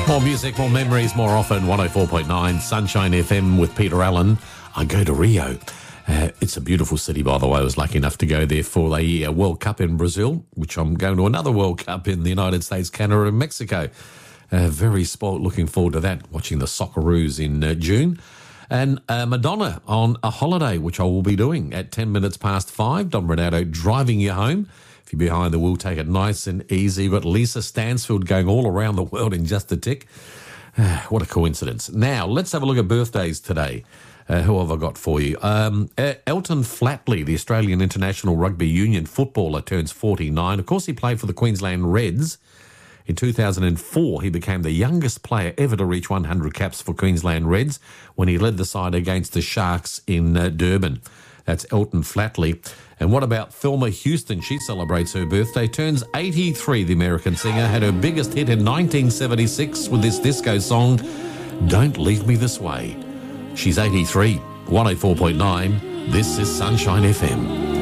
More music, more memories, more often. 104.9 Sunshine FM with Peter Allen. I go to Rio. It's a beautiful city, by the way. I was lucky enough to go there for a World Cup in Brazil, which I'm going to another World Cup in the United States, Canada and Mexico. Very spoilt, looking forward to that, watching the Socceroos in June. And Madonna on a holiday, which I will be doing at 10 minutes past 5. Don Bernardo driving you home. If you're behind the wheel, take it nice and easy. You've got Lisa Stansfield going all around the world in just a tick. What a coincidence. Now, let's have a look at birthdays today. Who have I got for you? Elton Flatley, the Australian International Rugby Union footballer, turns 49. Of course, he played for the Queensland Reds. In 2004, he became the youngest player ever to reach 100 caps for Queensland Reds when he led the side against the Sharks in Durban. That's Elton Flatley. And what about Thelma Houston? She celebrates her birthday, turns 83. The American singer had her biggest hit in 1976 with this disco song, Don't Leave Me This Way. She's 83. 104.9. This is Sunshine FM.